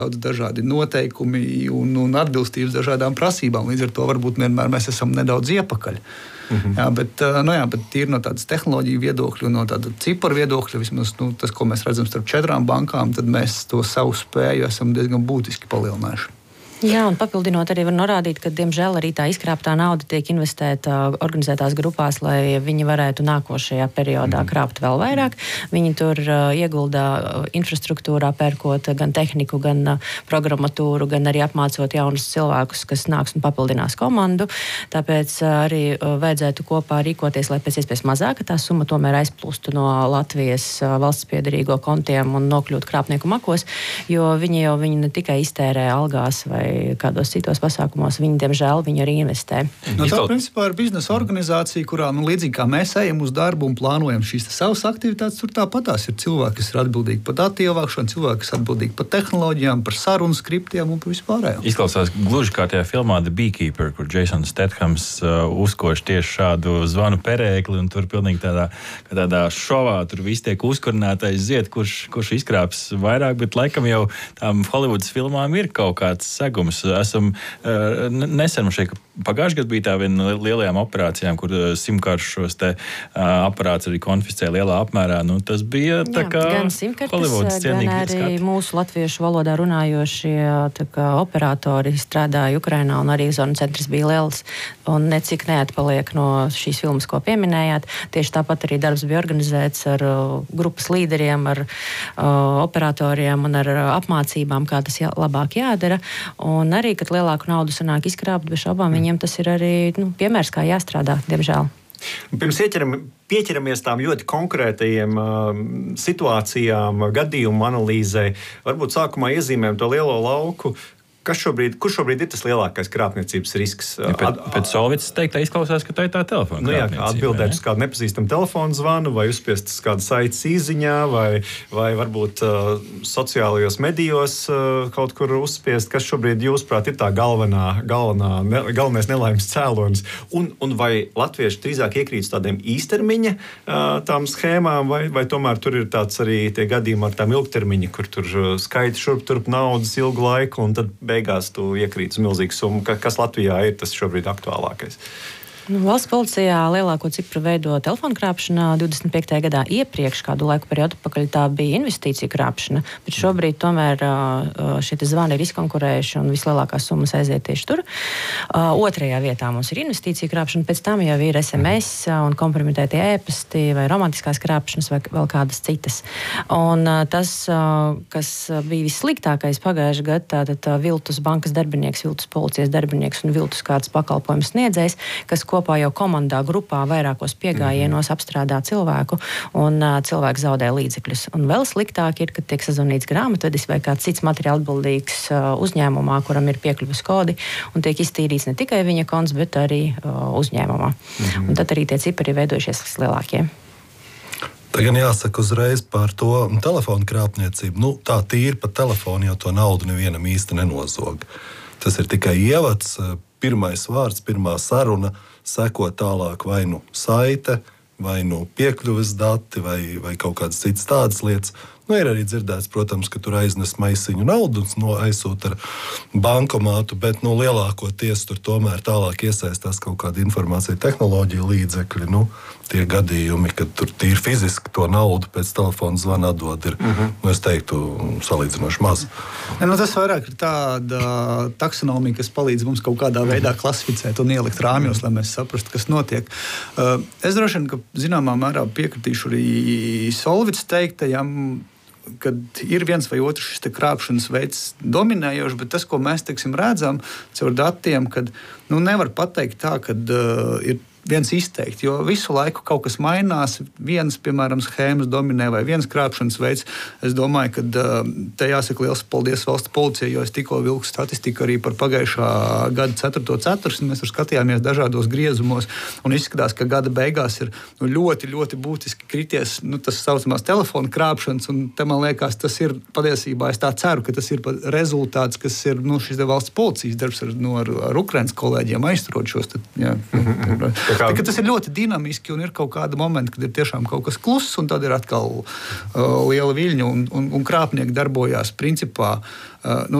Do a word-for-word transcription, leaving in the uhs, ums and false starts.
daudz dažādi noteikumi un, un atbilstības dažādām prasībām. Līdz ar to varbūt vienmēr mēs esam nedaudz iepakaļ. Mm-hmm. Jā, bet, nu jā, bet tīri no tādas tehnoloģiju viedokļa un no tāda ciparu viedokļa, vismaz nu, tas, ko mēs redzam starp četrām bankām, tad mēs to savu spēju esam diezgan būtiski palielinājuši. Jā, un papildinot arī var norādīt, ka, diemžēl, arī tā izkrāptā nauda tiek investēta organizētās grupās, lai viņi varētu nākošajā periodā krāpt vēl vairāk. Viņi tur uh, ieguldā infrastruktūrā, pērkot gan tehniku, gan uh, programmatūru, gan arī apmācot jaunus cilvēkus, kas nāks un papildinās komandu. Tāpēc uh, arī uh, vajadzētu kopā rīkoties, lai pēc iespējas mazāka tā summa tomēr aizplūstu no Latvijas uh, valsts piederīgo kontiem un nokļūt krāpnieku makos, jo viņi jau viņi ne tikai iztērē algās vai kādos citos pasākumos, viņi, diemžēl, viņi arī investē. No tā, principā, ir biznesa organizācija, kurā, nu, līdzīgi kā mēs ejam uz darbu un plānojam šīs savas aktivitātes, tur tāpatās ir cilvēki, kas ir atbildīgi par datu ievākšanu, cilvēki, kas ir atbildīgi par tehnoloģijām, par sarunu skriptiem un par vispārējo. Izklausās gluži kā tajā filmā The Beekeeper, kur Jasons Stathams uh, uzkoš tieši šādu zvanu perēkli, un tur pilnīgi tādā, tādā šovā, tur viss tiek uzkurinātais ziet, kurš, kurš izkrāps vairāk, bet laikam jau tām Hollywoodas filmām ir kaut kāds segums. Esam uh, nesen šeit, pagājušajā gadā bija tā viena no lielajām operācijām, kur uh, simtkāršu šos te uh, aparāts arī konfiscēja lielā apmērā. Nu, tas bija tā kā Hollywoodas cienīgi. Gan arī skati. Mūsu latviešu valodā runājošie tā kā operatori strādāja Ukrainā, un arī zonu centrs bija liels, un necik neatpaliek no šīs filmas, ko pieminējāt. Tieši tāpat arī darbs bija organizēts ar uh, grupas līderiem, ar uh, operatoriem un ar uh, apmācībām, kā tas jā, labāk jādara. Un arī, kad lielāku naudu sanāk izkrāpt, bez šaubām viņiem tas ir arī nu, piemērs, kā jāstrādā, diemžēl. Pirms ieķeram, pieķeramies tām ļoti konkrētajiem uh, situācijām, gadījumu analīzē, varbūt sākumā iezīmējam to lielo lauku. Kas šobrīd, kurš šobrīd ir tas lielākais krāpniecības risks? Ja, pēc pēc Solvits teiktā izklausās, ka tā ir tā telefona nu, jā, krāpniecība. Atbildēt uz kādu nepazīstamu telefonu zvanu, vai uzspiest uz kādu saites īziņā, vai, vai varbūt uh, sociālajos medijos uh, kaut kur uzspiest, kas šobrīd, jūsuprāt, ir tā galvenā, galvenā, ne, galvenais nelaimes cēlonis. Un, un vai latvieši drīzāk iekrīt uz tādiem īstermiņa uh, tām schēmām, vai, vai tomēr tur ir tāds arī tie gadījumi ar tām ilgtermiņa, kur tur uh, skaiti šurp turp naudas ilgu laiku, un tad beigās tu iekrīt uz milzīgu summu. Kas Latvijā ir tas šobrīd aktuālākais? Nu, valsts policijā lielāko cipru veido telefonu krāpšana. divdesmit piektajā gadā iepriekš kādu laiku periodu atpakaļ tā bija investīciju krāpšana, bet šobrīd tomēr šie zvani ir izkonkurējuši un vislielākās summas aiziet tieši tur. Otrajā vietā mums ir investīciju krāpšana, pēc tam jau ir es em es un kompromitētie ēpasti vai romantiskās krāpšanas vai vēl kādas citas. Un tas, kas bija vissliktākais pagājušajā gadā, tātad viltus bankas darbinieks, viltus policijas darbinieks un viltus kāds pakalpojums sniedzējs, kas kopā jau komandā, grupā, vairākos piegājienos apstrādā cilvēku, un uh, cilvēks zaudē līdzekļus. Un vēl sliktāk ir, kad tiek sazvanīts grāmatvedis vai kāds cits materiāli atbildīgs uh, uzņēmumā, kuram ir piekļuves kodi, un tiek iztīrīts ne tikai viņa konts, bet arī uh, uzņēmumā. Mm-hmm. Un tad arī tie cipari veidojušies lielākie. Tā gan jāsaka uzreiz par to telefonu krāpniecību. Nu, tā tīri pa telefonu jau to naudu nevienam īsti nenozog. Tas ir tikai ievads, pirmais vārds, pirmā saruna, seko tālāk vai nu saite, vai nu piekļuves dati, vai, vai kaut kādas citas tādas lietas. Nu, ir arī dzirdēts, protams, ka tur aiznes maisiņu naudu un no aizsūt ar bankomātu, bet nu, lielākoties tur tomēr tālāk iesaistās kaut kāda informācija tehnoloģija līdzekļi. Nu, tie gadījumi, kad tur tīri fiziski to naudu pēc telefona zvana atdod, ir, mm-hmm. nu, es teiktu, salīdzinoši maz. Ja, nu, tas vairāk ir tāda taksonomija, kas palīdz mums kaut kādā veidā klasificēt un ielikt rāmjos, lai mēs saprastu, kas notiek. Uh, es droši vien, ka zināmā mērā piekritīšu arī Solvits teiktajam, kad ir viens vai otrs šis krāpšanas veids dominējošs, bet tas, ko mēs teiksim, redzam caur datiem, kad nu, nevar pateikt tā, ka uh, ir viens izteikti, jo visu laiku kaut kas mainās, viens, piemēram, schēmas dominē vai viens krāpšanas veids. Es domāju, ka uh, te jāsaka liels paldies valsts policijai, jo es tikko vilku statistiku arī par pagājušā gada ceturto ceturksni. Mēs tur skatījāmies dažādos griezumos un izskatās, ka gada beigās ir nu, ļoti, ļoti būtiski krities nu, tas saucamās telefona krāpšanas, un te man liekas, tas ir patiesībā, es tā ceru, ka tas ir rezultāts, kas ir nu, šis valsts policijas darbs ar, nu, ar, ar Ukrainas kolēģiem aizturot šos. Tad, jā, kā... Tas ir ļoti dinamiski un ir kaut kāda momenta, kad ir tiešām kaut kas kluss, un tad ir atkal uh, liela viļņa, un, un, un krāpnieki darbojās principā. Uh, nu,